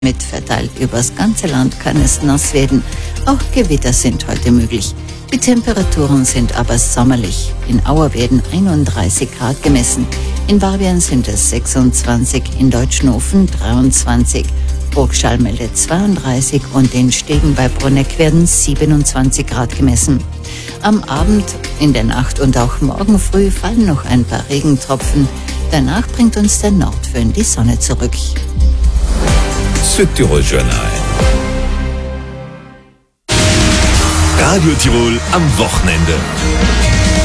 Mit verteilt übers ganze Land kann es nass werden. Auch Gewitter sind heute möglich. Die Temperaturen sind aber sommerlich. In Auer werden 31 Grad gemessen. In Barbian sind es 26, in Deutschnofen 23. Burgschall meldet 32 und in Stegen bei Bruneck werden 27 Grad gemessen. Am Abend, in der Nacht und auch morgen früh fallen noch ein paar Regentropfen. Danach bringt uns der Nordföhn die Sonne zurück. Südtirol Journal. Radio Tirol am Wochenende.